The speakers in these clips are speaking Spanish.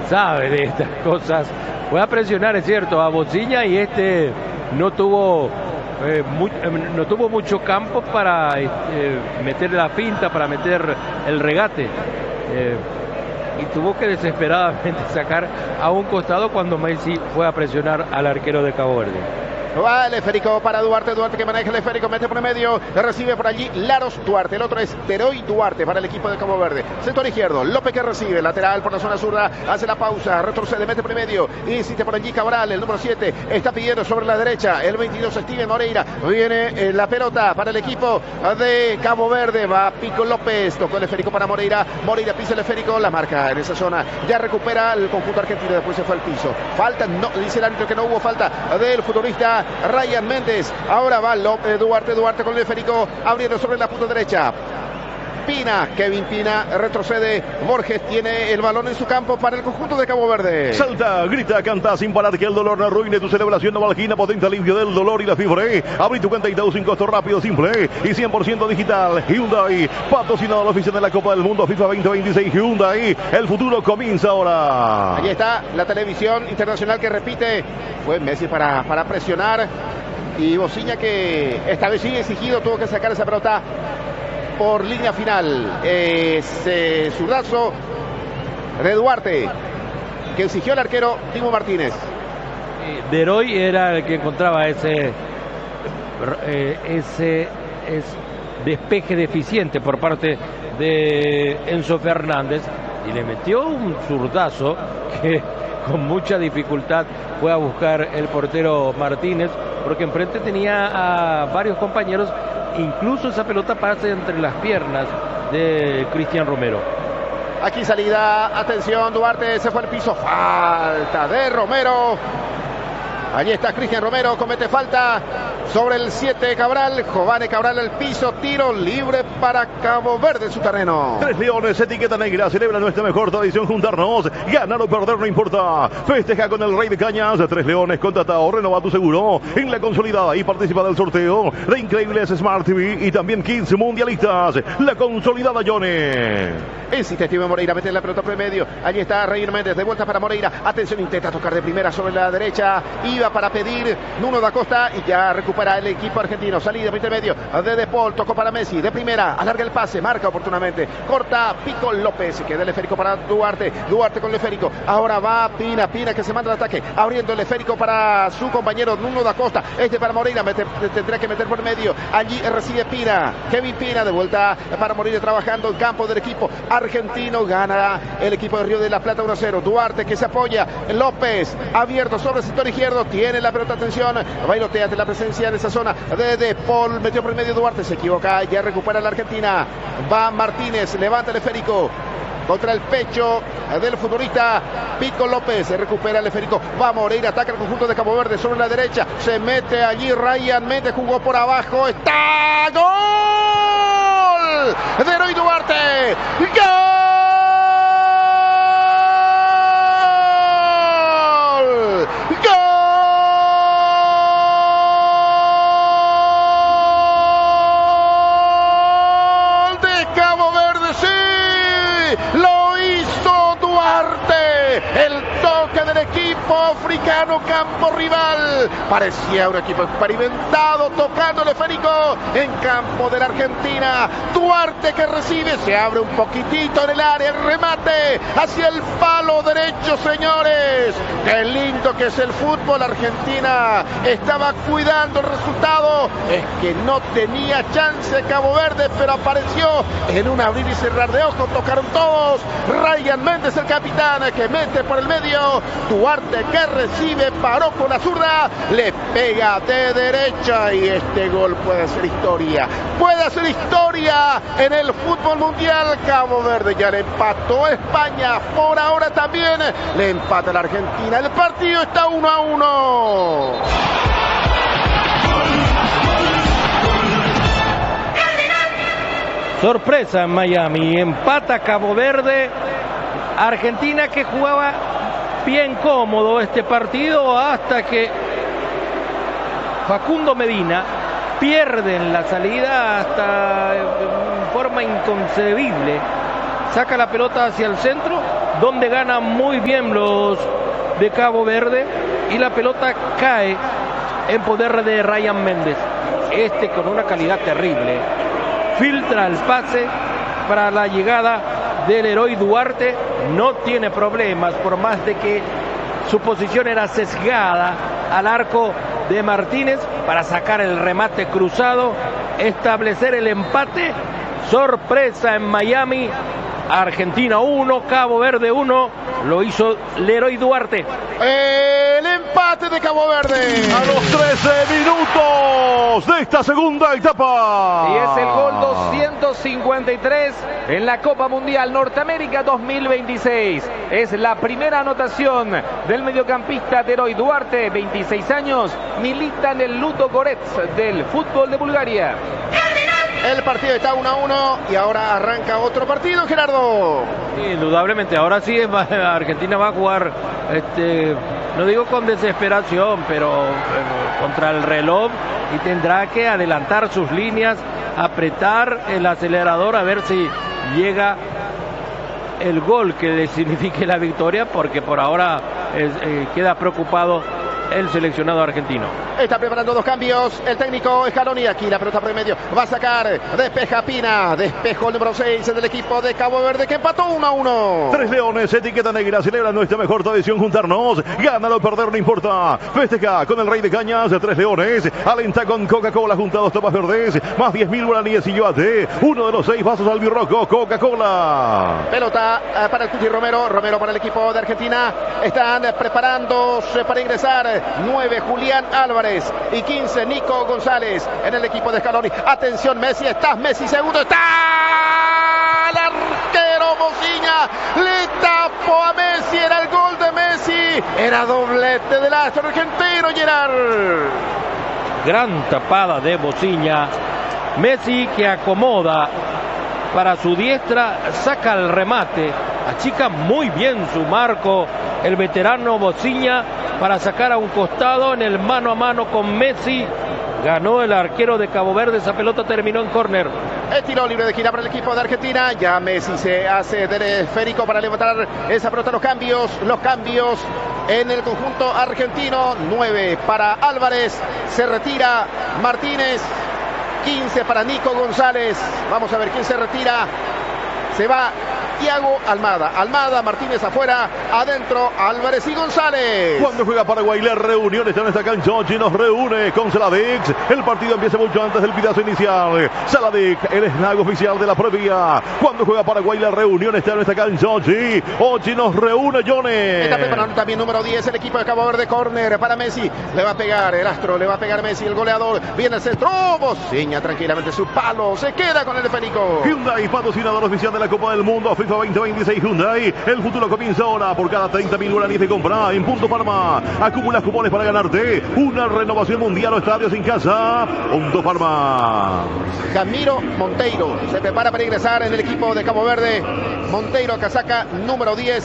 sabe de estas cosas. Fue a presionar, es cierto, a Bociña y no tuvo mucho campo para meter la finta, para meter el regate. Y tuvo que desesperadamente sacar a un costado cuando Messi fue a presionar al arquero de Cabo Verde. Va el esférico para Duarte, Duarte que maneja el esférico, mete por el medio, recibe por allí Laros Duarte, el otro es Teroy Duarte para el equipo de Cabo Verde. Sector izquierdo, López que recibe, lateral por la zona zurda, hace la pausa, retrocede, mete por el medio, insiste por allí Cabral, el número 7, está pidiendo sobre la derecha, el 22 Steven Moreira, viene la pelota para el equipo de Cabo Verde, va Pico López, tocó el esférico para Moreira, Moreira pisa el esférico, la marca en esa zona, ya recupera el conjunto argentino, después se fue al piso. Falta, no, dice el árbitro que no hubo falta del futbolista Ryan Méndez. Ahora va Duarte con el esférico abriendo sobre la punta derecha. Pina, Kevin Pina retrocede, Borges tiene el balón en su campo para el conjunto de Cabo Verde. Salta, grita, canta sin parar, que el dolor no arruine tu celebración. Novalgina, potente alivio del dolor y la fiebre. Abrí tu cuenta y sin costo, rápido, simple y 100% digital. Hyundai, patrocinado la oficial de la Copa del Mundo FIFA 2026. Hyundai, el futuro comienza ahora. Allí está la televisión internacional que repite. Fue Messi para presionar y Bociña, que esta vez sí exigido, tuvo que sacar esa pelota por línea final. Ese zurdazo de Duarte que exigió el arquero Timo Martínez. Teroy era el que encontraba ese despeje deficiente por parte de Enzo Fernández y le metió un zurdazo que con mucha dificultad fue a buscar el portero Martínez, porque enfrente tenía a varios compañeros. Incluso esa pelota pasa entre las piernas de Cristian Romero. Aquí salida, atención, Duarte se fue al piso, falta de Romero. Allí está Cristian Romero, comete falta sobre el 7 Cabral, Jovane Cabral al piso, tiro libre para Cabo Verde en su terreno. Tres Leones, etiqueta negra, celebra nuestra mejor tradición juntarnos, ganar o perder no importa, festeja con el Rey de Cañas. Tres Leones, contrata o renova tu seguro en la consolidada y participa del sorteo de increíbles Smart TV y también Kids Mundialistas, la consolidada Johnny. Insiste Steven Moreira, mete la pelota por el medio, allí está Ryan Méndez, de vuelta para Moreira, atención, intenta tocar de primera sobre la derecha, iba para pedir Nuno da Costa y ya recupera el equipo argentino. Salida por intermedio de Paul, tocó para Messi, de primera, alarga el pase, marca oportunamente, corta Pico López, queda el esférico para Duarte, Duarte con el esférico, ahora va Pina que se manda al ataque, abriendo el esférico para su compañero Nuno da Costa, para Moreira, tendrá que meter por medio, allí recibe Pina, Kevin Pina, de vuelta para Moreira trabajando en campo del equipo argentino, gana el equipo de Río de la Plata 1-0, Duarte que se apoya, López abierto sobre el sector izquierdo, tiene la pelota, atención, bailotea ante la presencia de esa zona de Paul, metió por el medio Duarte, se equivoca, ya recupera la Argentina, va Martínez, levanta el esférico contra el pecho del futbolista Pico López, se recupera el esférico, va Moreira, ataca el conjunto de Cabo Verde sobre la derecha, se mete allí Ryan Méndez, jugó por abajo, está gol de Teroy Duarte, gol. Lo hizo Duarte, el toque del equipo africano, campo rival, parecía un equipo experimentado, tocando el esférico en campo de la Argentina. Duarte que recibe, se abre un poquitito en el área, el remate hacia el palo derecho, señores. Qué lindo que es el fútbol. Argentina estaba cuidando el resultado, es que no tenía chance Cabo Verde, pero apareció en un abrir y cerrar de ojos, tocaron todos. Ryan Méndez, el capitán, que mete por el medio, Duarte que recibe, paró con la zurda, le pega de derecha y este gol puede hacer historia en el fútbol mundial. Cabo Verde ya le empató a España, por ahora también le empata a la Argentina, el partido está 1-1. Sorpresa en Miami, empata Cabo Verde, Argentina que jugaba bien cómodo este partido hasta que Facundo Medina pierde en la salida hasta en forma inconcebible saca la pelota hacia el centro, donde ganan muy bien los de Cabo Verde, y la pelota cae en poder de Ryan Méndez. Con una calidad terrible, filtra el pase para la llegada del Leroy Duarte, no tiene problemas, por más de que su posición era sesgada al arco de Martínez, para sacar el remate cruzado, establecer el empate. Sorpresa en Miami. Argentina 1, Cabo Verde 1, lo hizo Leroy Duarte. El empate de Cabo Verde a los 13 minutos de esta segunda etapa. Y es el gol 253 en la Copa Mundial Norteamérica 2026. Es la primera anotación del mediocampista Leroy Duarte, 26 años, milita en el Ludogorets del fútbol de Bulgaria. El partido está 1-1 y ahora arranca otro partido, Gerardo. Indudablemente, ahora sí Argentina va a jugar, no digo con desesperación, pero contra el reloj, y tendrá que adelantar sus líneas, apretar el acelerador a ver si llega el gol que le signifique la victoria, porque por ahora queda preocupado el seleccionado argentino. Está preparando dos cambios el técnico Scaloni. Aquí la pelota por el medio, va a sacar, despeja Pina, despejo el número 6 del equipo de Cabo Verde, que empató 1-1. Tres Leones, etiqueta negra, celebra nuestra mejor tradición juntarnos, gánalo, perder no importa, festeja con el Rey de Cañas. Tres Leones, alenta con Coca-Cola junto a dos tomas verdes, más 10.000 guaraníes y llévate uno de los 6 vasos albirrojo Coca-Cola. Pelota para el Cuti Romero, Romero para el equipo de Argentina. Están preparándose para ingresar 9 Julián Álvarez y 15 Nico González en el equipo de Scaloni. Atención, Messi, está Messi segundo, está el arquero Bociña, le tapó a Messi, era el gol de Messi, era doblete del astro argentino, Gerard. Gran tapada de Bociña, Messi que acomoda para su diestra, saca el remate, achica muy bien su marco el veterano Bociña para sacar a un costado en el mano a mano con Messi. Ganó el arquero de Cabo Verde, esa pelota terminó en córner. El tiro libre de esquina para el equipo de Argentina. Ya Messi se hace del esférico para levantar esa pelota. Los cambios en el conjunto argentino. 9 para Álvarez, se retira Martínez. 15 para Nico González. Vamos a ver quién se retira. Se va Thiago Almada. Almada, Martínez afuera, adentro Álvarez y González. Cuando juega Paraguay, la reunión está en esta cancha y nos reúne con Saladix. El partido empieza mucho antes del pitazo inicial. Saladix, el snack oficial de la previa. Cuando juega Paraguay, la reunión está en esta cancha Ochi nos reúne, Jones. Está preparando también número 10 el equipo de Cabo Verde. Córner para Messi. Le va a pegar el astro, le va a pegar Messi, el goleador. Viene el centro. Bociña tranquilamente su palo. Se queda con el esférico. Hyundai, patrocinador oficial de la Copa del Mundo FIFA 2026. Hyundai, el futuro comienza ahora. Por cada 30.000 guaraníes de compra en Punto Parma, acumulas cupones para ganarte una renovación mundial o estadios en casa. Punto Parma. Camilo Monteiro se prepara para ingresar en el equipo de Cabo Verde. Monteiro, casaca número 10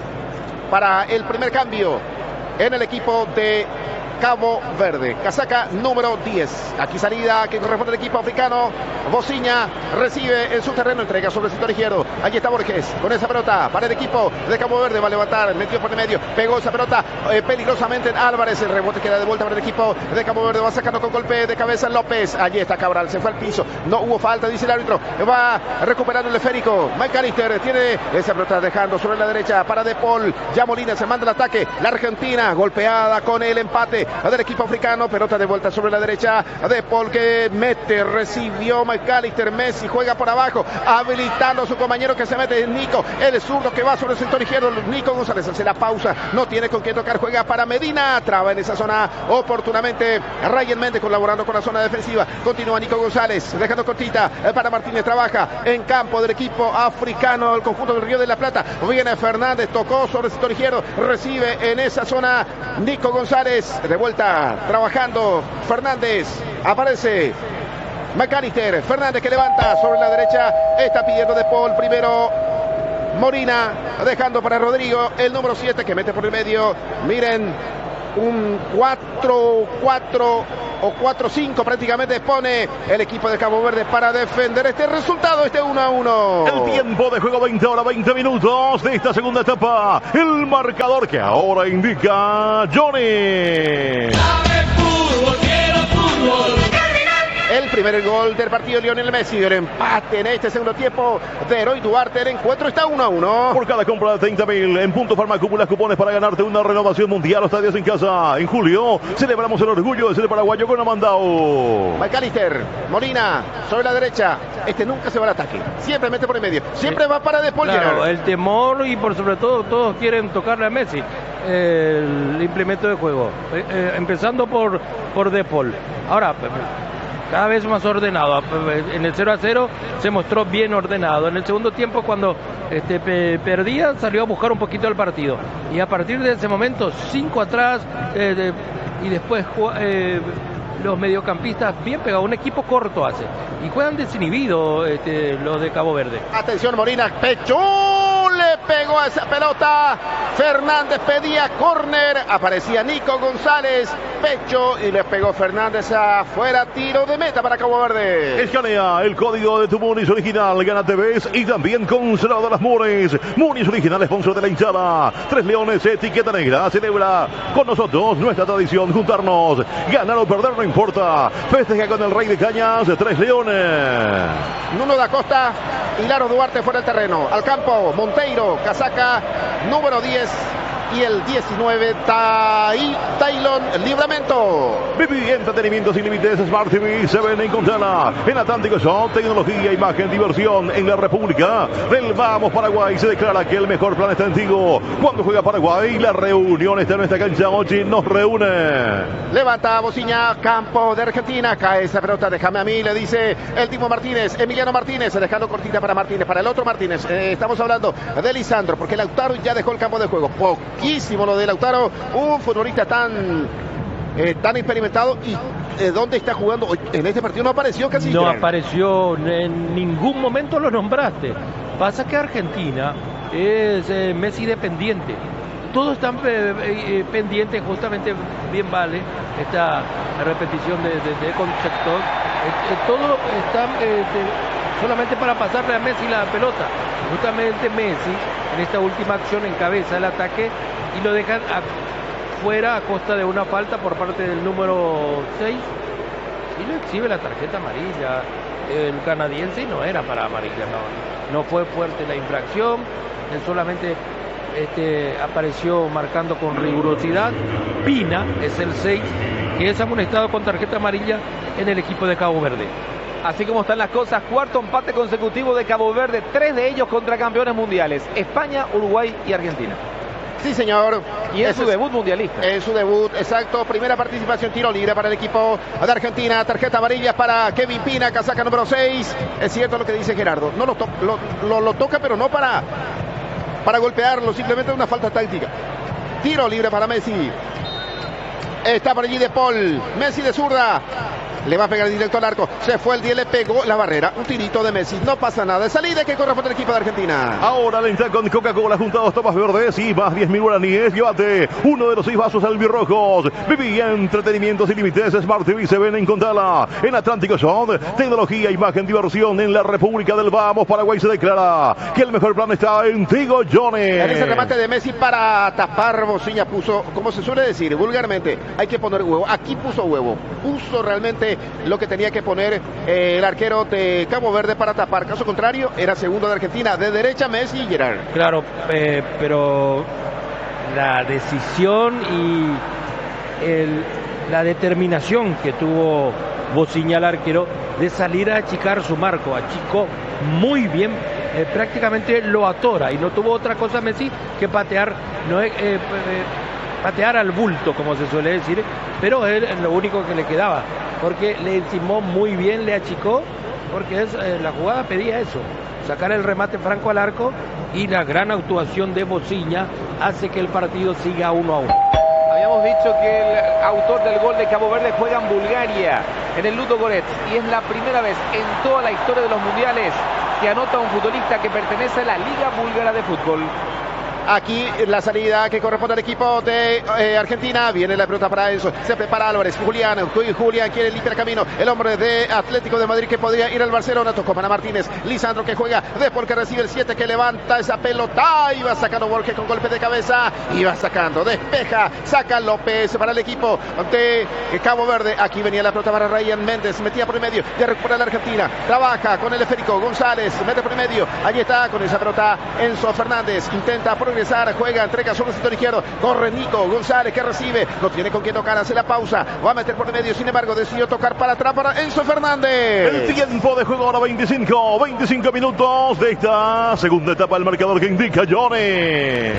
para el primer cambio en el equipo de Cabo Verde, casaca número 10. Aquí salida que corresponde al equipo africano. Bociña recibe en su terreno, entrega sobre el sector izquierdo. Allí está Borges con esa pelota para el equipo de Cabo Verde. Va a levantar, metió por el medio, pegó esa pelota peligrosamente en Álvarez. El rebote queda de vuelta para el equipo de Cabo Verde. Va sacando con golpe de cabeza López. Allí está Cabral, se fue al piso. No hubo falta, dice el árbitro. Va recuperando el esférico. McAllister tiene esa pelota dejando sobre la derecha para De Paul. Ya Molina se manda el ataque. La Argentina golpeada con el empate del equipo africano. Pelota de vuelta sobre la derecha. De Paul que mete, recibió McAllister. Messi juega por abajo, habilitando a su compañero que se mete. Nico, el zurdo que va sobre el sector izquierdo. Nico González hace la pausa, no tiene con qué tocar, juega para Medina, traba en esa zona oportunamente Ryan Méndez colaborando con la zona defensiva. Continúa Nico González, dejando cortita para Martínez, trabaja en campo del equipo africano, el conjunto del Río de la Plata. Viene Fernández, tocó sobre el sector izquierdo, recibe en esa zona Nico González, de vuelta trabajando Fernández, aparece McAllister, Fernández que levanta sobre la derecha, está pidiendo De Paul primero. Molina dejando para Rodrigo, el número 7 que mete por el medio. Miren, un 4-4 o 4-5 prácticamente pone el equipo de Cabo Verde para defender este resultado, este 1-1. El tiempo de juego 20 horas, 20 minutos de esta segunda etapa. El marcador que ahora indica Johnny. El primer gol del partido de Lionel Messi, el empate en este segundo tiempo de Heroy Duarte. El encuentro está 1-1. Por cada compra de 30.000 en Punto Farma acumulas cupones para ganarte una renovación mundial o estadios en casa. En julio celebramos el orgullo de ser paraguayo con Amandao. McAllister, Molina, sobre la derecha. Este nunca se va al ataque, siempre mete por el medio, siempre va para De Paul. Claro, el temor y por sobre todo todos quieren tocarle a Messi el implemento de juego, empezando por De Paul. Ahora, cada vez más ordenado. En el 0-0 se mostró bien ordenado. En el segundo tiempo, cuando perdía, salió a buscar un poquito el partido. Y a partir de ese momento, 5 atrás y después los mediocampistas bien pegados. Un equipo corto hace. Y juegan desinhibidos los de Cabo Verde. Atención, Molina, pecho. Le pegó a esa pelota. Fernández pedía córner. Aparecía Nico González. Pecho y le pegó Fernández afuera. Tiro de meta para Cabo Verde. Escanea el código de tu Munis original. Gana TVs y también conservado las Munis. Munis original, sponsor de la hinchada. 3 Leones, etiqueta negra. Celebra con nosotros nuestra tradición. Juntarnos. Ganar o perder no importa. Festeja con el Rey de Cañas. 3 Leones. Nuno da Costa y Laro Duarte fuera del terreno. Al campo, Monteiro, casaca número 10 y el 19, Taylon Livramento. Viví entretenimiento sin límites. Smart TV se ven en Contala. En Atlántico Show, tecnología, imagen, diversión en la República del Vamos Paraguay. Se declara que el mejor plan está en Tigo. Cuando juega Paraguay, la reunión está en nuestra cancha. Hoy nos reúne. Levanta Bociña, campo de Argentina. Cae esa pelota, déjame a mí, le dice el Timo Martínez, Emiliano Martínez, dejando cortita para Martínez, para el otro Martínez. Estamos hablando de Lisandro, porque Lautaro ya dejó el campo de juego. Poquísimo lo de Lautaro, un futbolista tan experimentado. Y ¿dónde está jugando? En este partido no apareció casi. No apareció, en ningún momento lo nombraste. Pasa que Argentina es Messi dependiente. Todos están pendientes, justamente bien vale esta repetición de conceptos. Todo está solamente para pasarle a Messi la pelota. Justamente Messi en esta última acción encabeza el ataque y lo dejan fuera a costa de una falta por parte del número 6 y le exhibe la tarjeta amarilla. El canadiense no era para amarilla, no fue fuerte la infracción, él solamente apareció marcando con rigurosidad. Pina es el 6 que es amonestado con tarjeta amarilla en el equipo de Cabo Verde. Así como están las cosas, cuarto empate consecutivo de Cabo Verde, 3 de ellos contra campeones mundiales, España, Uruguay y Argentina. Sí, señor. Y es su debut mundialista. Es su debut, exacto. Primera participación, tiro libre para el equipo de Argentina. Tarjeta amarilla para Kevin Pina, casaca número 6. Es cierto lo que dice Gerardo. No lo toca, pero no para golpearlo. Simplemente una falta táctica. Tiro libre para Messi. Está por allí De Paul. Messi de zurda. Le va a pegar directo al arco. Se fue el 10, le pegó la barrera. Un tirito de Messi. No pasa nada. Salida que corresponde al equipo de Argentina. Ahora lenta con Coca-Cola junto a 2 tomas verdes y más 10.000 guaraníes. Llévate uno de los 6 vasos albirrojos. Viví entretenimientos sin límites. Smart TV se ven en Contala. En Atlántico Show, tecnología, imagen, diversión en la República del Vamos. Paraguay se declara que el mejor plan está en Tigo, Johnny. En ese remate de Messi para tapar, Bociña puso, como se suele decir vulgarmente, hay que poner huevo. Aquí puso huevo. Puso realmente lo que tenía que poner el arquero de Cabo Verde para tapar. Caso contrario, era segundo de Argentina. De derecha, Messi y Gerard. Claro, pero la decisión y la determinación que tuvo Bociña, el arquero, de salir a achicar su marco. Achicó muy bien, prácticamente lo atora y no tuvo otra cosa Messi que patear. Patear al bulto, como se suele decir, pero es lo único que le quedaba, porque le encimó muy bien, le achicó, porque la jugada pedía eso, sacar el remate franco al arco, y la gran actuación de Bociña hace que el partido siga 1-1. Habíamos dicho que el autor del gol de Cabo Verde juega en Bulgaria, en el Ludogorets, y es la primera vez en toda la historia de los mundiales que anota un futbolista que pertenece a la Liga Búlgara de Fútbol. Aquí la salida que corresponde al equipo de Argentina. Viene la pelota para Enzo. Se prepara Álvarez. Julián quiere limpiar el camino. El hombre de Atlético de Madrid que podría ir al Barcelona. Tocó para Martínez. Lisandro que juega. Después que recibe el 7 que levanta esa pelota. Y va sacando Borges con golpe de cabeza. Y va sacando. Despeja. Saca López para el equipo de Cabo Verde. Aquí venía la pelota para Ryan Méndez. Metía por el medio. Ya recupera la Argentina. Trabaja con el esférico. González. Mete por el medio. Allí está con esa pelota Enzo Fernández. Intenta progresar. Juega. Entrega sobre el sector izquierdo. Corre Nico González que recibe. No tiene con quién tocar. Hace la pausa. Va a meter por el medio. Sin embargo, decidió tocar para atrás para Enzo Fernández. El tiempo de juego ahora 25 minutos de esta segunda etapa del marcador que indica Johnny. El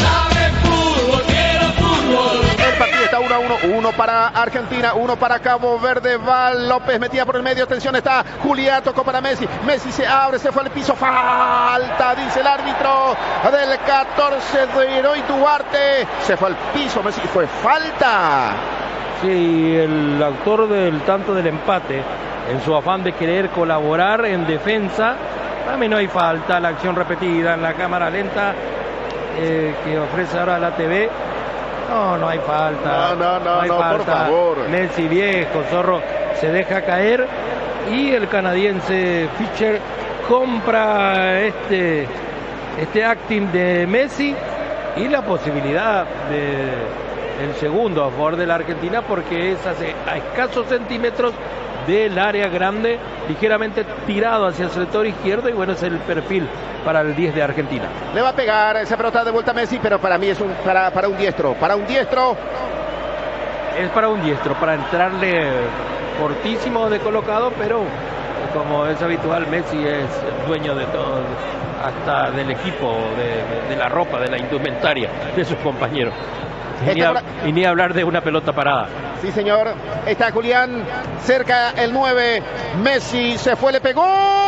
partido está 1-1, 1 para Argentina, 1 para Cabo Verde. Val López metía por el medio, atención, está Julián, tocó para Messi. Messi se abre, se fue al piso, falta, dice el árbitro del 14 de Heroy Duarte. Se fue al piso, Messi, fue falta. Sí, el autor del tanto del empate, en su afán de querer colaborar en defensa, para mí no hay falta. La acción repetida en la cámara lenta que ofrece ahora la TV. No hay falta. No hay falta. Por favor. Messi viejo, zorro, se deja caer y el canadiense Fischer compra este acting de Messi y la posibilidad del segundo a favor de la Argentina, porque es a escasos centímetros del área grande, ligeramente tirado hacia el sector izquierdo, y bueno, es el perfil para el 10 de Argentina. Le va a pegar esa pelota de vuelta a Messi, pero para mí es para un diestro. Para un diestro. Es para un diestro, para entrarle cortísimo de colocado, pero como es habitual, Messi es dueño de todo, hasta del equipo, de la ropa, de la indumentaria de sus compañeros. Y ni hablar de una pelota parada. Sí, señor. Está Julián. Cerca el 9. Messi se fue, le pegó.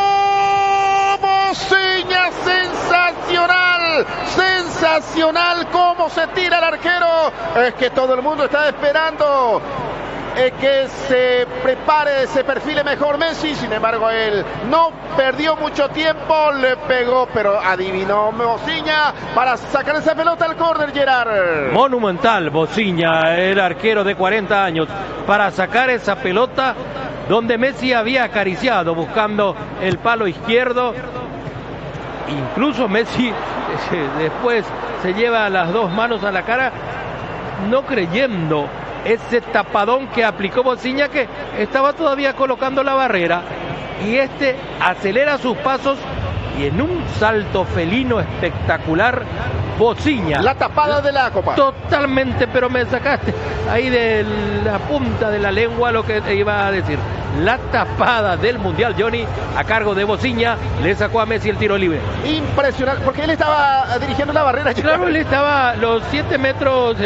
Bociña, sensacional. Sensacional cómo se tira el arquero. Es que todo el mundo está esperando que se prepare, se perfile mejor Messi. Sin embargo, él no perdió mucho tiempo, le pegó, pero adivinó Bociña para sacar esa pelota al córner, Gerard. Monumental Bociña, el arquero de 40 años, para sacar esa pelota donde Messi había acariciado buscando el palo izquierdo. Incluso Messi después se lleva las dos manos a la cara, no creyendo ese tapadón que aplicó Bociña, que estaba todavía colocando la barrera, y acelera sus pasos y en un salto felino espectacular, Bociña. La tapada de la Copa. Totalmente, pero me sacaste ahí de la punta de la lengua lo que te iba a decir. La tapada del Mundial, Johnny, a cargo de Bociña, le sacó a Messi el tiro libre. Impresionante, porque él estaba dirigiendo la barrera. Claro, él estaba los 7 metros...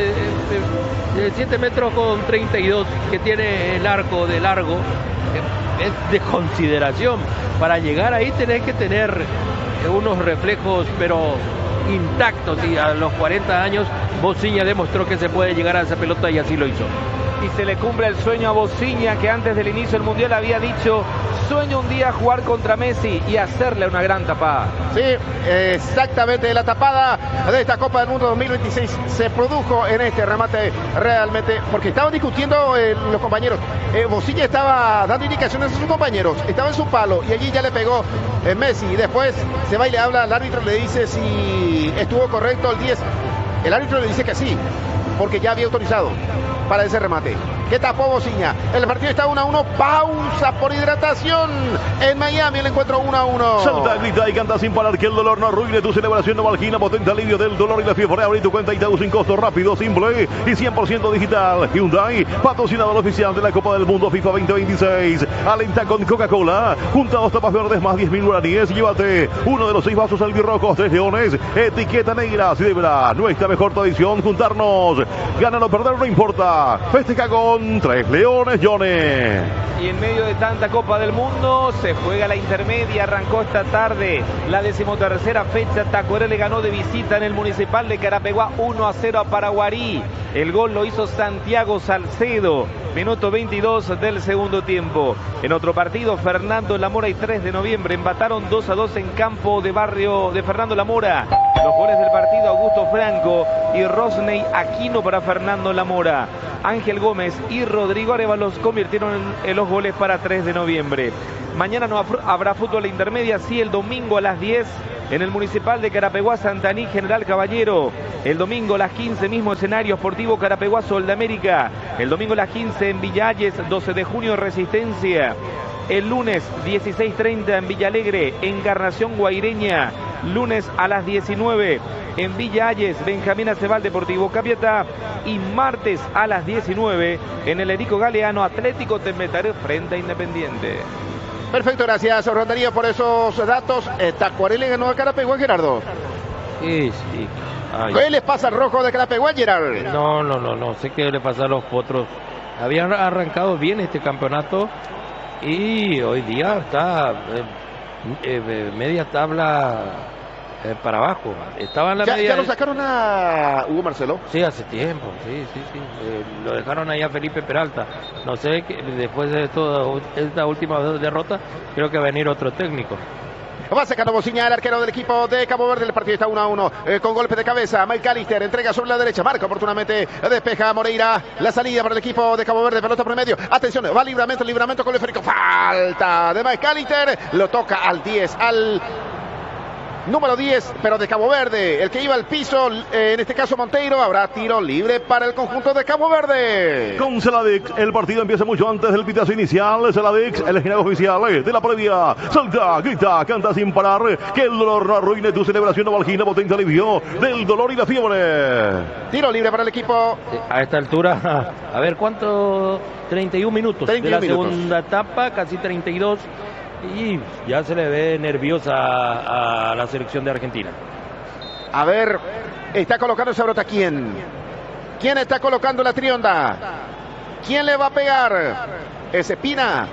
7 metros con 32 que tiene el arco de largo, es de consideración. Para llegar ahí tenés que tener unos reflejos pero intactos, y a los 40 años Bociña demostró que se puede llegar a esa pelota y así lo hizo. Y se le cumple el sueño a Bociña, que antes del inicio del Mundial había dicho: sueño un día jugar contra Messi y hacerle una gran tapada. Sí, exactamente, la tapada de esta Copa del Mundo 2026 se produjo en este remate realmente, porque estaban discutiendo los compañeros. Bociña estaba dando indicaciones a sus compañeros, estaba en su palo y allí ya le pegó Messi, y después se va y le habla al árbitro, le dice si estuvo correcto el 10. El árbitro le dice que sí, porque ya había autorizado para ese remate. Que tapó Bociña. El partido está 1-1. Pausa por hidratación en Miami. El encuentro 1-1. Salta, grita y canta sin parar, que el dolor no arruine tu celebración. Novalgina, potente alivio del dolor y la fiebre. Abre tu cuenta Itaú sin costo, rápido, simple y 100% digital. Hyundai, patrocinador oficial de la Copa del Mundo FIFA 2026. Alenta con Coca-Cola. Junta 2 tapas verdes más 10.000 guaraníes. Llévate uno de los 6 vasos albirrojos, 3 leones. Etiqueta negra. Celebra nuestra mejor tradición, juntarnos. Ganar o perder no importa. Festeja con 3 leones, Johnny. Y en medio de tanta Copa del Mundo se juega la intermedia. Arrancó esta tarde la 13ª fecha. Tacuaré le ganó de visita en el Municipal de Carapeguá 1-0 a Paraguarí. El gol lo hizo Santiago Salcedo, minuto 22 del segundo tiempo. En otro partido, Fernando Lamora y 3 de noviembre empataron 2-2 en campo de Barrio de Fernando Lamora. Los goles del partido, Augusto Franco y Rosney Aquino para Fernando Lamora. Ángel Gómez y Rodrigo Arévalos convirtieron en los goles para 3 de noviembre. Mañana no habrá fútbol intermedia, sí, el domingo a las 10 en el Municipal de Carapeguá, Santaní, General Caballero. El domingo a las 15, mismo escenario, Sportivo Carapeguá, Sol de América. El domingo a las 15 en Villalles, 12 de junio, Resistencia. El lunes 16:30 en Villalegre, Encarnación Guaireña. Lunes a las 19 en Villalles, Benjamín Acebal, Deportivo Capiatá. Y martes a las 19 en el Erico Galeano, Atlético Tembetaré frente a Independiente. Perfecto, gracias Rondarío por esos datos. Tacuaré le ganó a Carapeguá, Gerardo. Sí. Ay. ¿Qué les pasa al rojo de Carapeguá, Gerardo? No sé qué le pasa a los potros. Habían arrancado bien este campeonato y hoy día está media tabla para abajo. Estaba en la media. ¿Ya lo sacaron a Hugo Marcelo? Sí, hace tiempo, sí. Lo dejaron ahí a Felipe Peralta. No sé, después de esta última derrota, creo que va a venir otro técnico. Va sacando bocina el arquero del equipo de Cabo Verde. El partido está 1-1 con golpe de cabeza. McAllister entrega sobre la derecha. Marca oportunamente. Despeja Moreira. La salida para el equipo de Cabo Verde. Pelota por medio. Atención. Va Livramento con el esférico. Falta de McAllister. Lo toca al 10. Al número 10, pero de Cabo Verde. El que iba al piso, en este caso Monteiro. Habrá tiro libre para el conjunto de Cabo Verde. Con Celadix, el partido empieza mucho antes del pitazo inicial. Celadix, el ejecutivo oficial de la previa. Salta, grita, canta sin parar. Que el dolor no arruine tu celebración. Novalgina, potente alivio del dolor y la fiebre. Tiro libre para el equipo. A esta altura, a ver cuánto, 31 minutos 31 de la segunda etapa, casi 32. Y ya se le ve nerviosa a la selección de Argentina. A ver, está colocando esa brota. ¿Quién está colocando la trionda? ¿Quién le va a pegar? Ese Pina.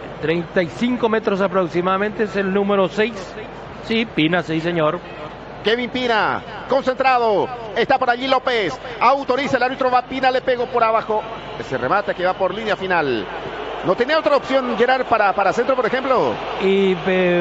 35 metros aproximadamente, es el número 6. Sí, Pina, sí señor. Kevin Pina, concentrado. Está por allí López. Autoriza el árbitro, va Pina, le pegó por abajo. Ese remate que va por línea final. ¿No tenía otra opción, Gerard, para centro, por ejemplo? Y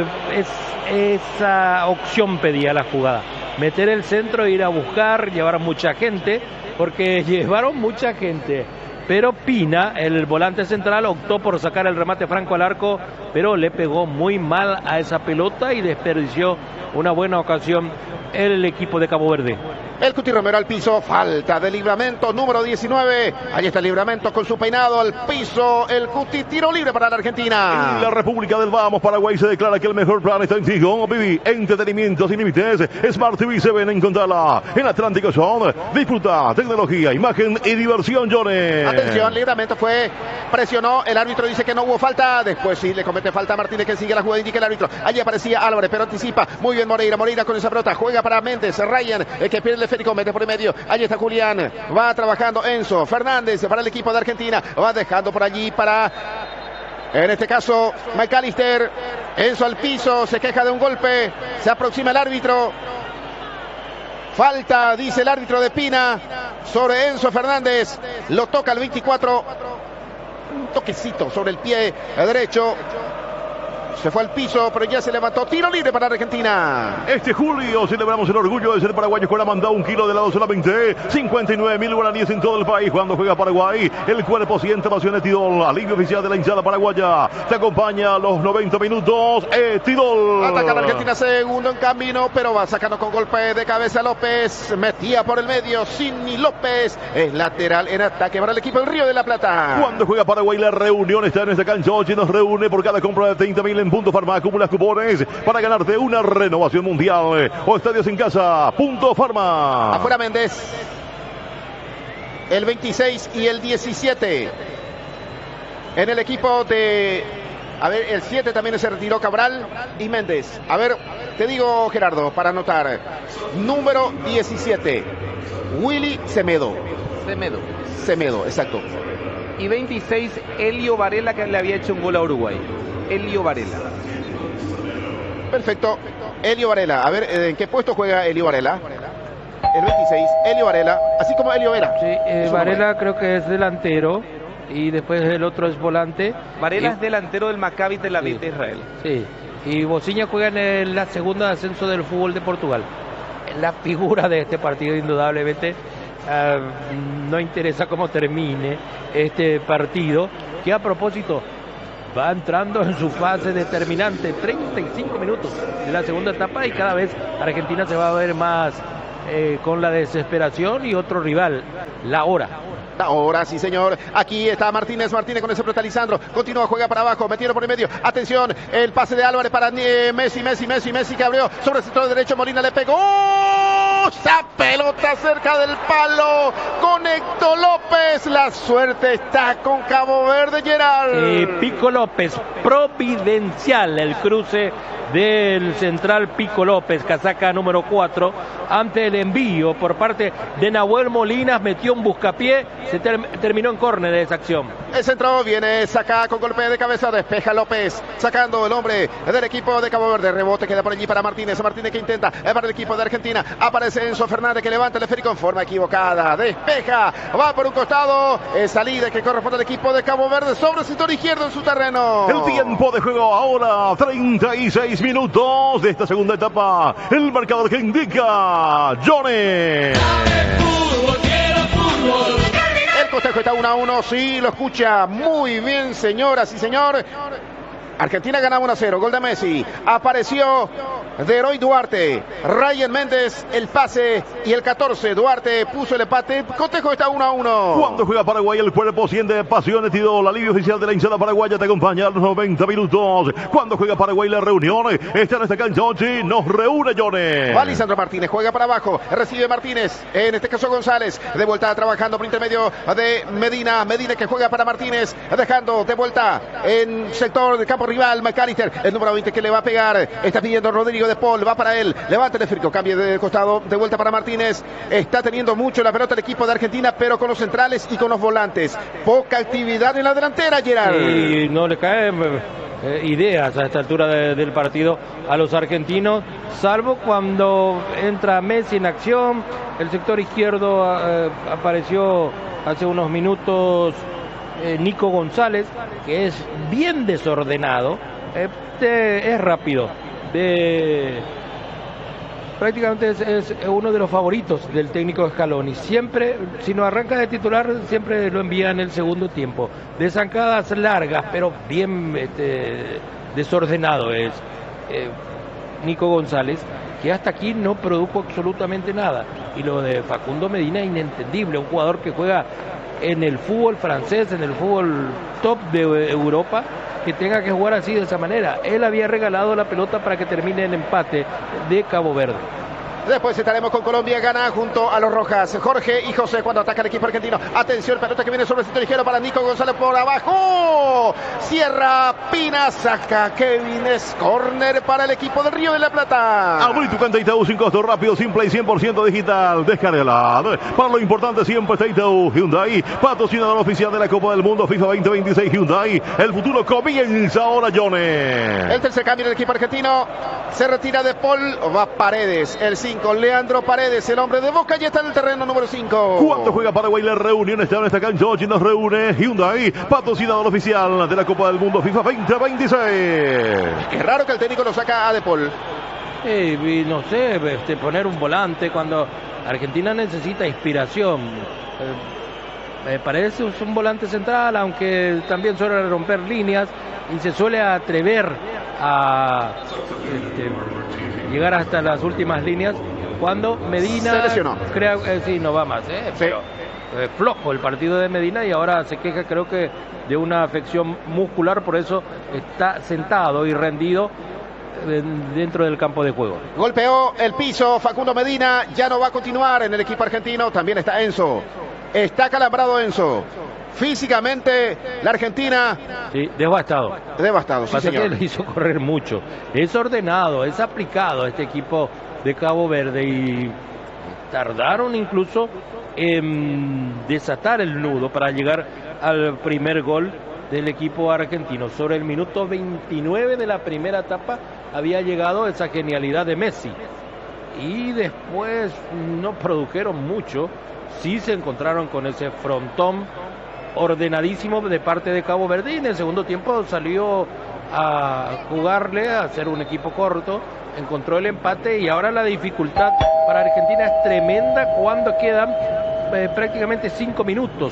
esa opción pedía la jugada. Meter el centro, ir a buscar, llevar mucha gente, porque llevaron mucha gente. Pero Pina, el volante central, optó por sacar el remate franco al arco, pero le pegó muy mal a esa pelota y desperdició una buena ocasión el equipo de Cabo Verde. El Cuti Romero al piso, falta de Livramento, número 19. Ahí está el Livramento con su peinado al piso. El Cuti, tiro libre para la Argentina. En la República del Vamos, Paraguay, se declara que el mejor plan está en Tigo. Viví entretenimiento sin límites. Smart TV se ven, encontrarla en Atlántico Zone. Disfruta tecnología, imagen y diversión, Jones. Atención, Livramento presionó. El árbitro dice que no hubo falta. Después sí le comete falta a Martínez, que sigue la jugada, indica el árbitro. Allí aparecía Álvarez, pero anticipa. Muy bien Moreira con esa pelota. Juega para Méndez. Ryan, el que pierde el esférico, mete por el medio. Allí está Julián. Va trabajando Enzo Fernández para el equipo de Argentina. Va dejando por allí para, en este caso, McAllister. Enzo al piso. Se queja de un golpe. Se aproxima el árbitro. Falta, dice el árbitro de Pina, sobre Enzo Fernández. Lo toca el 24. Un toquecito sobre el pie derecho. Se fue al piso, pero ya se levantó. Tiro libre para Argentina. Este julio celebramos el orgullo de ser paraguayos con la mandado un kilo de helado solamente 59.000 guaraníes en todo el país. Cuando juega Paraguay, el cuerpo siente pasión. Etidol, alivio oficial de la hinchada paraguaya. Te acompaña a los 90 minutos. Etidol. Ataca la Argentina, segundo en camino, pero va sacando con golpe de cabeza López. Metía por el medio Sidney López. Es lateral en ataque para el equipo del Río de la Plata. Cuando juega Paraguay, la reunión está en esta cancha. Hoy nos reúne por cada compra de 30.000 en Punto Farma. Acumulas cupones para ganarte una renovación mundial o estadios en casa. Punto Farma. Afuera Méndez. El 26 y el 17. En el equipo de... A ver, el 7 también se retiró Cabral y Méndez. A ver, te digo, Gerardo, para anotar. Número 17. Willy Semedo. Semedo, exacto. Y 26, Elio Varela, que le había hecho un gol a Uruguay. Elio Varela. Perfecto. Elio Varela. A ver, ¿en qué puesto juega Elio Varela? el 26, Elio Varela, así como Elio Vera. Sí, Varela creo que es delantero y después el otro es volante. Varela es delantero del Maccabi Tel Aviv de Israel. Sí, y Bociña juega en la segunda ascenso del fútbol de Portugal. La figura de este partido indudablemente. No interesa cómo termine este partido, que a propósito va entrando en su fase determinante, 35 minutos de la segunda etapa, y cada vez Argentina se va a ver más con la desesperación y otro rival, la hora. Ahora sí, señor. Aquí está Martínez con ese pelota Lisandro. Continúa, juega para abajo, metiendo por el medio. Atención, el pase de Álvarez para Messi que abrió sobre el sector derecho. Molina le pegó. Esa pelota cerca del palo. Conectó López. La suerte está con Cabo Verde, Gerard. Pico López, providencial el cruce del central Pico López, casaca número 4, ante el envío por parte de Nahuel Molinas, metió un buscapié, se terminó en córner de esa acción. El centro viene sacada con golpe de cabeza, despeja López, sacando el hombre del equipo de Cabo Verde, rebote queda por allí para Martínez que intenta, para el equipo de Argentina, aparece Enzo Fernández que levanta el esférico en forma equivocada, despeja, va por un costado, salida que corresponde al equipo de Cabo Verde sobre el sector izquierdo en su terreno. El tiempo de juego ahora, 36 minutos de esta segunda etapa, el marcador que indica Johnny. El cotejo está 1-1, sí, lo escucha muy bien, señoras y señor. Argentina ganaba 1-0, gol de Messi, apareció de Heroy Duarte, Ryan Méndez el pase y el 14, Duarte puso el empate, cotejo está 1-1. Cuando juega Paraguay el cuerpo siente pasión, Tidó, la alivio oficial de la hinchada paraguaya te acompaña a los 90 minutos. Cuando juega Paraguay la reunión está en esta cancha, nos reúne Johnny. Va Lisandro Martínez, juega para abajo, recibe Martínez, en este caso González, de vuelta trabajando por intermedio de Medina que juega para Martínez, dejando de vuelta en sector de campo rival, McAllister, el número 20 que le va a pegar, está pidiendo Rodrigo de Paul, va para él, levanta el esférico, cambia de costado, de vuelta para Martínez, está teniendo mucho la pelota el equipo de Argentina, pero con los centrales y con los volantes, poca actividad en la delantera, Gerard. Y no le caen ideas a esta altura del partido a los argentinos, salvo cuando entra Messi en acción, el sector izquierdo apareció hace unos minutos Nico González, que es bien desordenado, es rápido, prácticamente es uno de los favoritos del técnico Scaloni. Siempre, si no arranca de titular, siempre lo envía en el segundo tiempo. De zancadas largas, pero bien desordenado es Nico González, que hasta aquí no produjo absolutamente nada. Y lo de Facundo Medina es inentendible, un jugador que juega en el fútbol francés, en el fútbol top de Europa, que tenga que jugar así de esa manera. Él había regalado la pelota para que termine el empate de Cabo Verde. Después estaremos con Colombia, gana junto a los Rojas, Jorge y José cuando ataca el equipo argentino. Atención, pelota que viene sobre el centro ligero para Nico González por abajo. Cierra Pina, saca Kevin, es córner para el equipo del Río de la Plata. Abrí tu cuenta Itaú sin costo, rápido, simple y 100% digital. Descárgala. Para lo importante siempre está Itaú. Hyundai, patrocinador oficial de la Copa del Mundo FIFA 2026. Hyundai, el futuro comienza ahora, Johnny. El tercer cambio del equipo argentino, se retira de Paul, va Paredes, el 5, Leandro Paredes, el hombre de Boca, ya está en el terreno número 5. Cuando juega Paraguay la reunión está en esta cancha, hoy nos reúne Hyundai, patrocinador oficial de la Copa del Mundo FIFA 2026. Qué raro que el técnico lo saca a De Paul. No sé, poner un volante cuando Argentina necesita inspiración. Paredes es un volante central, aunque también suele romper líneas y se suele atrever a llegar hasta las últimas líneas cuando Medina se lesionó. Sí, no va más, pero flojo el partido de Medina y ahora se queja, creo que de una afección muscular, por eso está sentado y rendido dentro del campo de juego. Golpeó el piso Facundo Medina, ya no va a continuar en el equipo argentino. También está Enzo, está calambrado Enzo. Físicamente la Argentina, sí, devastado, sí, señor. Que le hizo correr mucho, es ordenado, es aplicado este equipo de Cabo Verde y tardaron incluso en desatar el nudo para llegar al primer gol del equipo argentino. Sobre el minuto 29 de la primera etapa había llegado esa genialidad de Messi, y después no produjeron mucho. Sí se encontraron con ese frontón ordenadísimo de parte de Cabo Verde y en el segundo tiempo salió a jugarle, a hacer un equipo corto, encontró el empate y ahora la dificultad para Argentina es tremenda cuando quedan prácticamente 5 minutos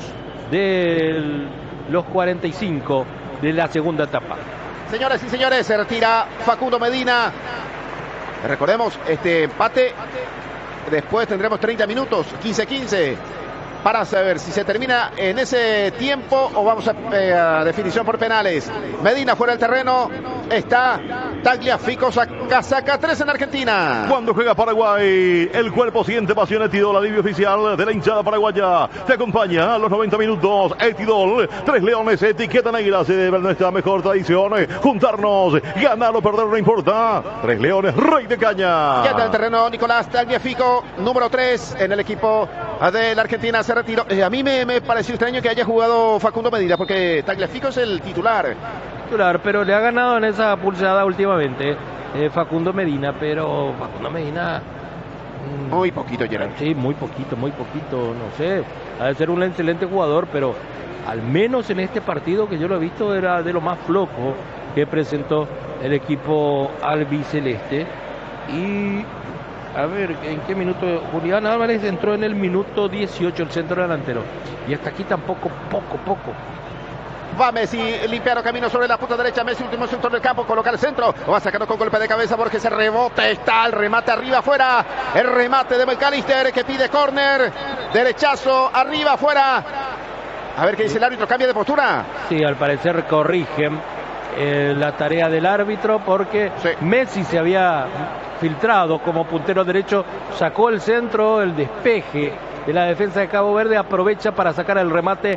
de los 45 de la segunda etapa. Señoras y señores, se retira Facundo Medina. Recordemos este empate. Después tendremos 30 minutos, 15-15, para saber si se termina en ese tiempo o vamos a definición por penales. Medina fuera del terreno. Está Tagliafico, saca 3 en Argentina. Cuando juega Paraguay, el cuerpo siente pasión. Etidol, alivio oficial de la hinchada paraguaya. Te acompaña a los 90 minutos. Etidol, 3 leones, etiqueta negra. Se debe nuestra mejor tradición. Juntarnos, ganar o perder no importa. 3 leones, rey de caña. Ya está en el terreno Nicolás Tagliafico, número 3 en el equipo de la Argentina. Se retiró. A mí me pareció extraño que haya jugado Facundo Medina porque Tagliafico es el titular. Pero le ha ganado en esa pulsada últimamente Facundo Medina, pero Facundo Medina muy poquito, Gerard. Sí, muy poquito, no sé, ha de ser un excelente jugador, pero al menos en este partido que yo lo he visto era de lo más flojo que presentó el equipo albiceleste. Y a ver, ¿en qué minuto? Julián Álvarez entró en el minuto 18, el centro delantero, y hasta aquí tampoco, poco. Va Messi, limpiando camino sobre la punta derecha. Messi, último sector del campo, coloca el centro. Va sacando con golpe de cabeza porque se rebota. Está el remate arriba, afuera. El remate de McAllister que pide córner. Derechazo, arriba, afuera. A ver qué dice el árbitro, cambia de postura. Sí, al parecer corrigen la tarea del árbitro porque sí. Messi se había filtrado como puntero derecho, sacó el centro, el despeje de la defensa de Cabo Verde, aprovecha para sacar el remate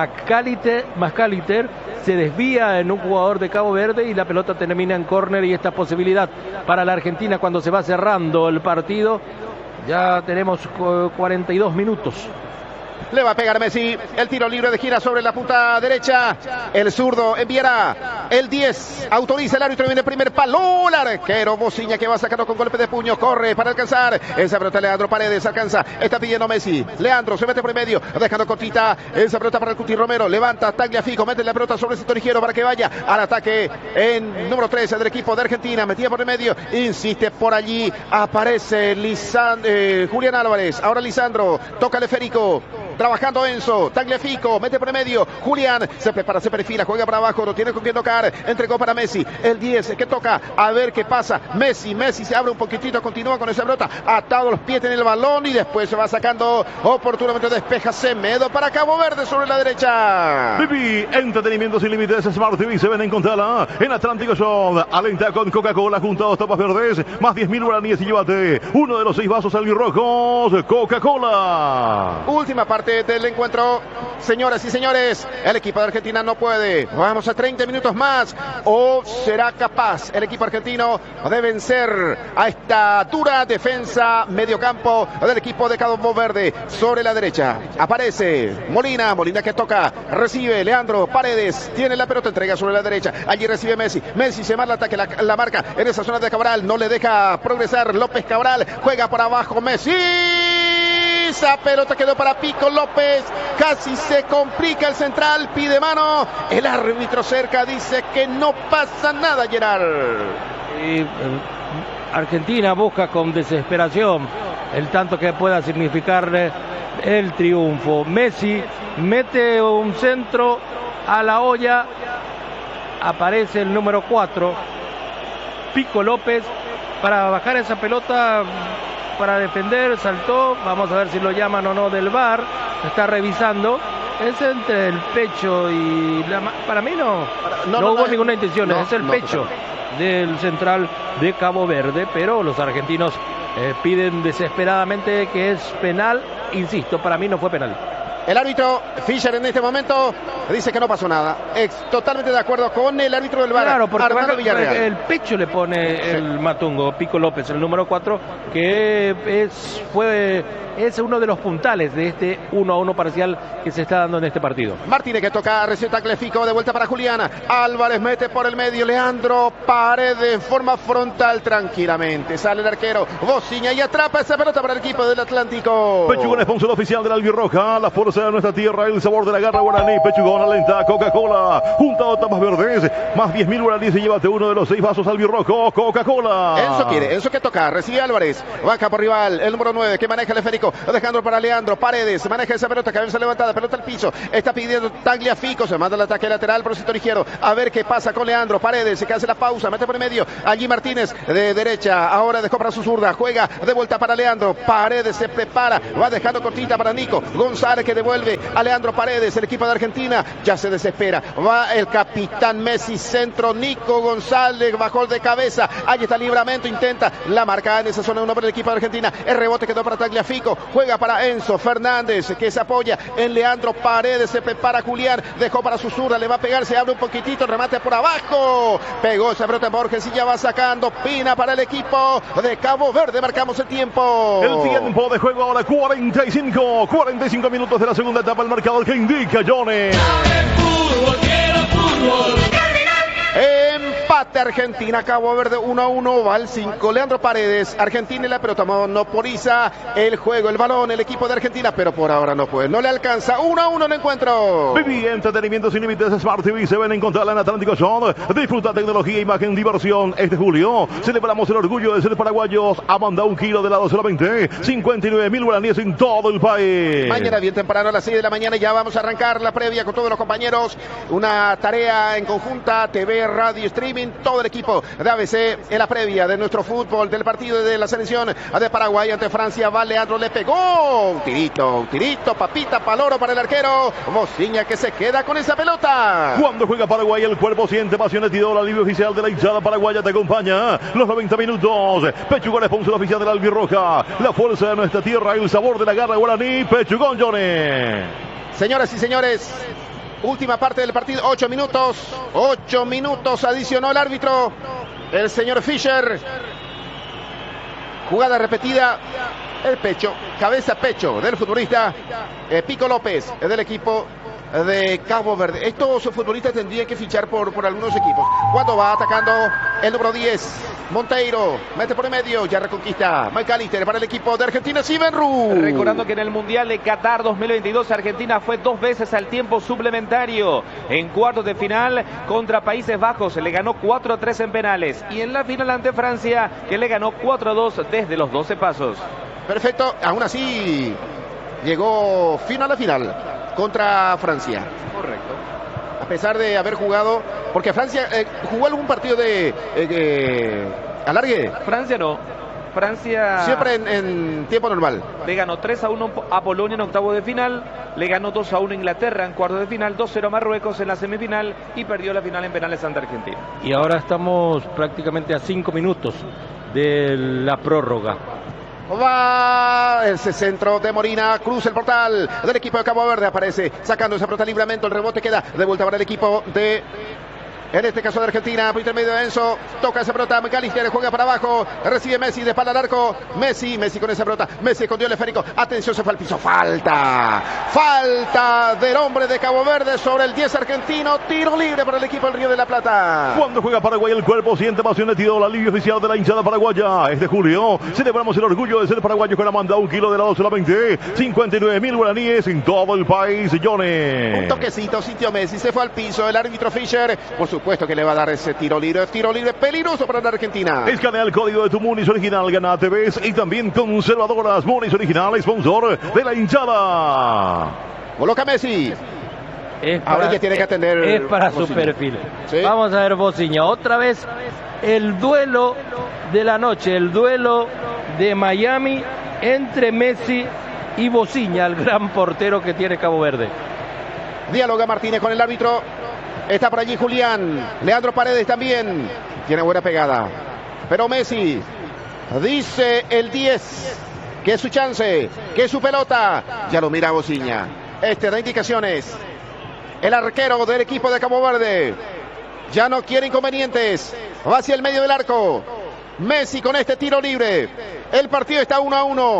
McAllister, se desvía en un jugador de Cabo Verde y la pelota termina en córner y esta posibilidad para la Argentina cuando se va cerrando el partido. Ya tenemos 42 minutos. Le va a pegar Messi, el tiro libre de gira sobre la punta derecha, el zurdo enviará el 10, autoriza el árbitro, viene el primer palo, el arquero Bociña que va sacando con golpe de puño, corre para alcanzar, esa pelota Leandro Paredes alcanza, está pidiendo Messi, Leandro se mete por el medio, dejando cortita, esa pelota para el Cuti Romero, levanta Tagliafico, mete la pelota sobre el sector izquierdo para que vaya al ataque en número 13 del equipo de Argentina, metida por el medio, insiste por allí, aparece Julián Álvarez, ahora Lisandro, toca el Federico. Trabajando Enzo, Tagliafico, mete por el medio, Julián, se prepara, se perfila, juega para abajo, no tiene con quién tocar, entregó para Messi, el 10 que toca, a ver qué pasa, Messi se abre un poquitito, continúa con esa pelota, atado los pies en el balón y después se va sacando, oportunamente despeja Semedo para Cabo Verde sobre la derecha. Viví, entretenimiento sin límites, Smart TV se ven en Contala, en Atlántico Show, alenta con Coca-Cola junto a 2 tapas verdes, más 10.000 guaraníes y llévate uno de los 6 vasos albirrojos, Coca-Cola. Última parte del encuentro, señoras y señores, el equipo de Argentina no puede, vamos a 30 minutos más, o será capaz el equipo argentino de vencer a esta dura defensa mediocampo del equipo de Cabo Verde. Sobre la derecha aparece Molina que toca, recibe Leandro Paredes, tiene la pelota, entrega sobre la derecha, allí recibe Messi se manda el ataque, la marca en esa zona de Cabral, no le deja progresar López Cabral, juega por abajo Messi. Esa pelota quedó para Pico López, casi se complica el central, pide mano, el árbitro cerca dice que no pasa nada, Gerard. Argentina busca con desesperación el tanto que pueda significarle el triunfo. Messi mete un centro a la olla, aparece el número 4, Pico López, para bajar esa pelota, para defender, saltó, vamos a ver si lo llaman o no del VAR, está revisando, es entre el pecho y para mí no hubo ninguna intención, es el pecho del central de Cabo Verde, pero los argentinos piden desesperadamente que es penal, insisto, para mí no fue penal. El árbitro Fischer en este momento dice que no pasó nada. Totalmente de acuerdo con el árbitro del VAR. Claro, porque Armando Villarreal. El pecho le pone el matungo, Pico López, el número 4, que fue es uno de los puntales de este 1-1 parcial que se está dando en este partido. Martínez que toca, recibe tackle fijo, de vuelta para Julián. Álvarez mete por el medio, Leandro Paredes en forma frontal tranquilamente. Sale el arquero, Bociña y atrapa esa pelota para el equipo del Atlántico. Pechugón, sponsor oficial del albirroja, la fuerza de nuestra tierra, el sabor de la garra guaraní. Pechugón, alenta, Coca-Cola, juntado tapas verdes, más 10.000 guaraníes y llévate uno de los 6 vasos albirrojo, Coca-Cola. Enzo que toca, recibe Álvarez, baja por rival, el número 9 que maneja el esférico, dejando para Leandro Paredes, maneja esa pelota, cabeza levantada, pelota al piso, está pidiendo Tagliafico, se manda el ataque lateral por el sector izquierdo, a ver qué pasa con Leandro Paredes, se hace la pausa, mete por el medio, allí Martínez de derecha, ahora dejó para su zurda, juega de vuelta para Leandro Paredes, se prepara, va dejando cortita para Nico González que devuelve a Leandro Paredes, el equipo de Argentina ya se desespera, va el capitán Messi, centro, Nico González bajó de cabeza, ahí está el Libramento, intenta la marca en esa zona, uno para el equipo de Argentina, el rebote quedó para Tagliafico, juega para Enzo Fernández que se apoya en Leandro Paredes, se prepara Julián, dejó para su zurda, le va a pegar, se abre un poquitito, remate por abajo, pegó esa pelota en Borges y ya va sacando Pina para el equipo de Cabo Verde, marcamos el tiempo. El tiempo de juego ahora 45 minutos de la segunda etapa, el marcador que indica Johnny. Empate Argentina, Cabo Verde 1-1, va al 5, Leandro Paredes, Argentina y la pelota monopoliza el juego, el balón, el equipo de Argentina, pero por ahora no puede, no le alcanza, 1-1 el encuentro. Viví entretenimiento sin límites, Smart TV se ven a encontrarla en Atlántico Show. Disfruta tecnología, imagen, diversión. Este julio celebramos el orgullo de ser paraguayos. Ha mandado 1 kilo de helado solamente 59.000 guaraníes en todo el país. Mañana bien temprano a las 6 de la mañana ya vamos a arrancar la previa con todos los compañeros, una tarea en conjunta, TV, radio, streaming, todo el equipo de ABC en la previa de nuestro fútbol, del partido de la selección de Paraguay ante Francia. Va Leandro, le pegó, un tirito, papita, paloro para el arquero, Bociña que se queda con esa pelota. Cuando juega Paraguay el cuerpo siente pasiones y la alivio oficial de la hinchada paraguaya te acompaña los 90 minutos. Pechugón, sponsor oficial de la albirroja, la fuerza de nuestra tierra, el sabor de la garra guaraní. Pechugón, Johnny. Señoras y señores, última parte del partido, 8 minutos adicionó el árbitro, el señor Fischer. Jugada repetida, el pecho, cabeza-pecho del futbolista Pico López, del equipo de Cabo Verde. Estos futbolistas tendrían que fichar por algunos equipos. Cuando va atacando el número 10, Monteiro, mete por el medio, ya reconquista McAllister para el equipo de Argentina, Sibenru. Recordando que en el Mundial de Qatar 2022 Argentina fue 2 veces al tiempo suplementario. En cuartos de final contra Países Bajos le ganó 4-3 en penales. Y en la final ante Francia que le ganó 4-2 desde los 12 pasos. Perfecto, aún así llegó final a final contra Francia. Correcto. A pesar de haber jugado, porque Francia jugó algún partido de alargue. Francia no. Francia siempre en tiempo normal. Le ganó 3-1 a Polonia en octavo de final, le ganó 2-1 a Inglaterra en cuartos de final, 2-0 a Marruecos en la semifinal y perdió la final en penales ante Argentina. Y ahora estamos prácticamente a 5 minutos de la prórroga. Va ese centro de Molina, cruza el portal del equipo de Cabo Verde, aparece sacando esa pelota, Libramento, el rebote queda de vuelta para el equipo de, en este caso de Argentina, por intermedio de Enzo, toca esa pelota, McAllister juega para abajo, recibe Messi de espalda al arco, Messi con esa pelota, Messi escondió el esférico, atención, se fue al piso, falta del hombre de Cabo Verde sobre el 10 argentino, tiro libre para el equipo del Río de la Plata. Cuando juega Paraguay el cuerpo siente pasiones y la alivio oficial de la hinchada paraguaya. Este julio celebramos el orgullo de ser paraguayos con la manda 1 kilo de helado solamente 59.000 guaraníes en todo el país, Johnny. Un toquecito, sintió Messi, se fue al piso, el árbitro Fischer, por supuesto que le va a dar ese tiro libre peligroso para la Argentina. Escanea el código de tu Munis original, gana TVs y también conservadoras. Munis original, sponsor de la hinchada. Coloca Messi. Ahora ya tiene que atender. Es para su perfil. ¿Sí? Vamos a ver Bociña. Otra vez el duelo de la noche, el duelo de Miami entre Messi y Bociña, el gran portero que tiene Cabo Verde. Dialoga Martínez con el árbitro. Está por allí Julián. Leandro Paredes también. Tiene buena pegada. Pero Messi, dice el 10, que es su chance, que es su pelota. Ya lo mira Bociña. Da indicaciones. El arquero del equipo de Cabo Verde. Ya no quiere inconvenientes. Va hacia el medio del arco. Messi con este tiro libre. El partido está 1-1.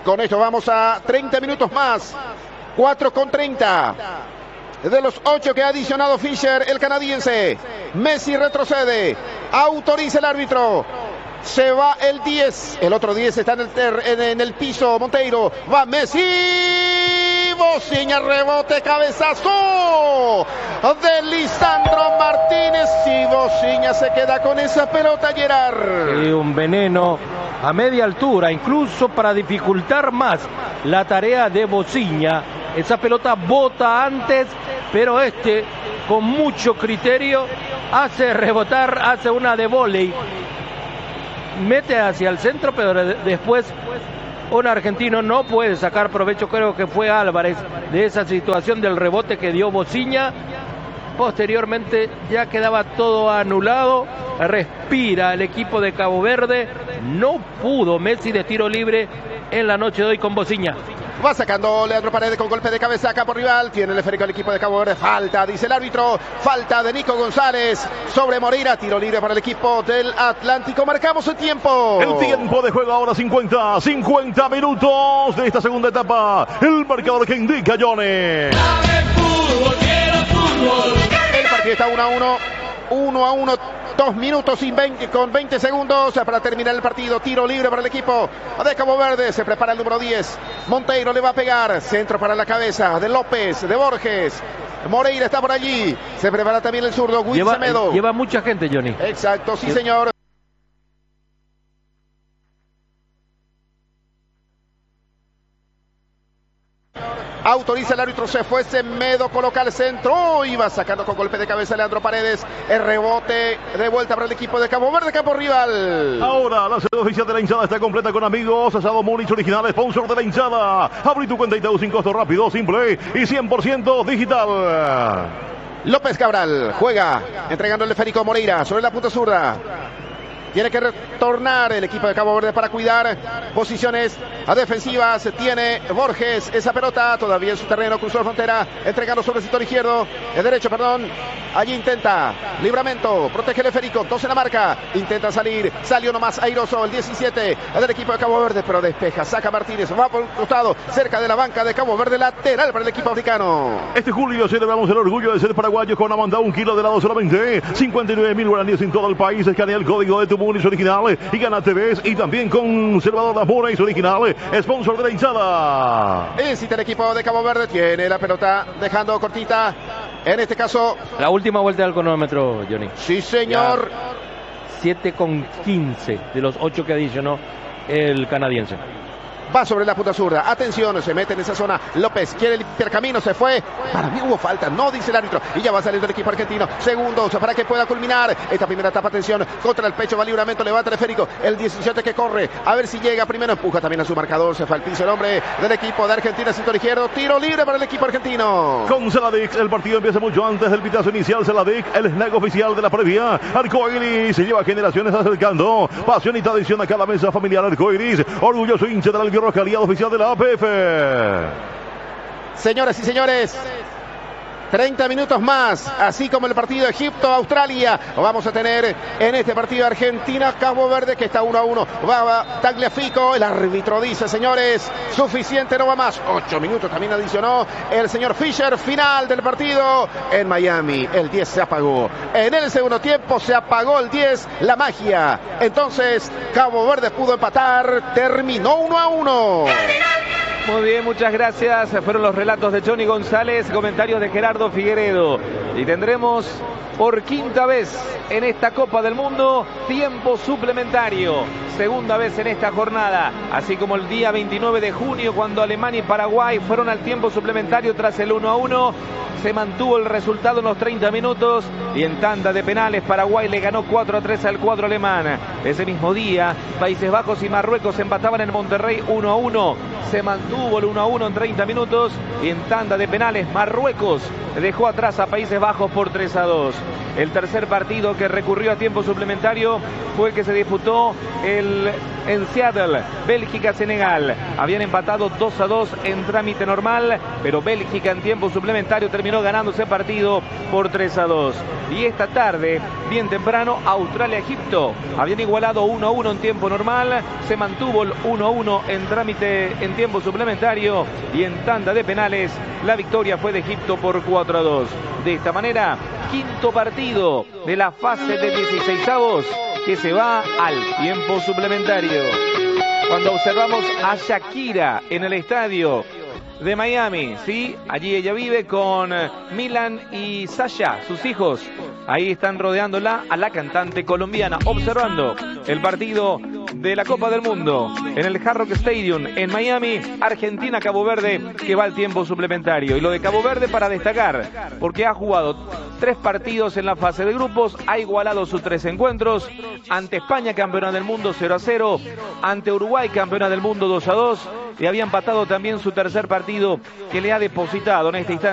Con esto vamos a 30 minutos más. 4:30. De los 8 que ha adicionado Fischer, el canadiense. Messi retrocede. Autoriza el árbitro. Se va el 10. El otro 10 está en el piso. Monteiro. Va Messi. Bociña, rebote, cabezazo de Lisandro Martínez. Y Bociña se queda con esa pelota, Gerard. Y un veneno a media altura, incluso para dificultar más la tarea de Bociña. Esa pelota bota antes, pero con mucho criterio hace rebotar, hace una de vóley, mete hacia el centro, pero después un argentino no puede sacar provecho. Creo que fue Álvarez de esa situación del rebote que dio Bociña. Posteriormente ya quedaba todo anulado. Respira el equipo de Cabo Verde. No pudo Messi de tiro libre en la noche de hoy con Bociña. Va sacando Leandro Paredes con golpe de cabeza acá por rival. Tiene el esférico el equipo de Cabo Verde. Falta, dice el árbitro. Falta de Nico González sobre Moreira. Tiro libre para el equipo del Atlántico. Marcamos el tiempo. El tiempo de juego ahora 50 minutos de esta segunda etapa. El marcador que indica Johnny. El partido está 1-1. 1-1, 2 minutos con 20 segundos para terminar el partido. Tiro libre para el equipo de Cabo Verde. Se prepara el número 10. Monteiro le va a pegar. Centro para la cabeza de López, de Borges. Moreira está por allí. Se prepara también el zurdo. Semedo. Lleva mucha gente, Johnny. Exacto, sí, señor. Autoriza el árbitro, se fue Semedo, coloca el centro, iba sacando con golpe de cabeza Leandro Paredes, el rebote de vuelta para el equipo de Cabo Verde, campo rival. Ahora la sede oficial de la hinchada está completa con amigos, Asado Múnich original, sponsor de la hinchada. Abrí tu cuenta y te doy sin costo, rápido, simple y 100% digital. López Cabral juega, entregando el esférico a Moreira sobre la punta zurda. Tiene que retornar el equipo de Cabo Verde para cuidar posiciones defensivas. Tiene Borges esa pelota todavía en su terreno. Cruzó la frontera. Entregando sobre el sector izquierdo. El derecho, perdón. Allí intenta. Libramento. Protege el esférico. 2 en la marca. Intenta salir. Salió nomás airoso el 17 del equipo de Cabo Verde. Pero despeja. Saca Martínez. Va por un costado. Cerca de la banca de Cabo Verde. Lateral para el equipo africano. Este julio celebramos el orgullo de ser paraguayos con Amanda. 1 kilo de helado solamente. 59.000 guaraníes en todo el país. Escanea el código de tu Múnich original y gana TVs y también conservador de Múnich original, sponsor de la hinchada. Incita el equipo de Cabo Verde, tiene la pelota dejando cortita, en este caso la última vuelta del cronómetro, Johnny. Sí, señor. 7:15 de los 8 que adicionó el canadiense. Va sobre la punta zurda. Atención, se mete en esa zona. López quiere limpiar camino, se fue. Para mí hubo falta, no dice el árbitro. Y ya va saliendo el equipo argentino. Segundos para que pueda culminar esta primera etapa. Atención, contra el pecho va Libramento, levanta el esférico. El 17 que corre, a ver si llega. Primero empuja también a su marcador. Se fue al piso el hombre del equipo de Argentina, sector izquierdo. Tiro libre para el equipo argentino. Con Seladic, el partido empieza mucho antes del pitazo inicial. Seladic, el snack oficial de la previa. Arcoiris se lleva generaciones acercando. Pasión y tradición a cada mesa familiar. Arcoiris, orgulloso hincha del albirroja, aliado oficial de la APF. Señoras y señores, 30 minutos más, así como el partido Egipto-Australia. Vamos a tener en este partido Argentina-Cabo Verde, que está 1-1. Va Tagliafico, el árbitro dice, señores, suficiente, no va más. 8 minutos también adicionó el señor Fischer. Final del partido en Miami. El 10 se apagó. En el segundo tiempo se apagó el 10, la magia. Entonces, Cabo Verde pudo empatar, terminó 1-1. Muy bien, muchas gracias. Fueron los relatos de Johnny González, comentarios de Gerardo Figueredo. Y tendremos por quinta vez en esta Copa del Mundo tiempo suplementario. Segunda vez en esta jornada. Así como el día 29 de junio, cuando Alemania y Paraguay fueron al tiempo suplementario tras el 1-1. Se mantuvo el resultado en los 30 minutos y en tanda de penales Paraguay le ganó 4-3 al cuadro alemán. Ese mismo día, Países Bajos y Marruecos empataban en Monterrey 1-1. Se mantuvo el 1-1 en 30 minutos y en tanda de penales Marruecos dejó atrás a Países Bajos por 3-2. El tercer partido que recurrió a tiempo suplementario fue el que se disputó en Seattle, Bélgica-Senegal. Habían empatado 2-2 en trámite normal, pero Bélgica en tiempo suplementario terminó ganando ese partido por 3-2. Y esta tarde, bien temprano, Australia-Egipto. Habían igualado 1-1 en tiempo normal, se mantuvo el 1-1 en trámite en tiempo suplementario y en tanda de penales la victoria fue de Egipto por 4-2. De esta manera, quinto partido de la fase de 16avos que se va al tiempo suplementario. Cuando observamos a Shakira en el estadio de Miami, ¿sí? Allí ella vive con Milan y Sasha, sus hijos. Ahí están rodeándola a la cantante colombiana, observando el partido de la Copa del Mundo en el Hard Rock Stadium en Miami, Argentina-Cabo Verde, que va al tiempo suplementario. Y lo de Cabo Verde para destacar, porque ha jugado 3 partidos en la fase de grupos, ha igualado sus 3 encuentros, ante España, campeona del mundo, 0-0, ante Uruguay, campeona del mundo, 2-2, y había empatado también su tercer partido que le ha depositado en esta instancia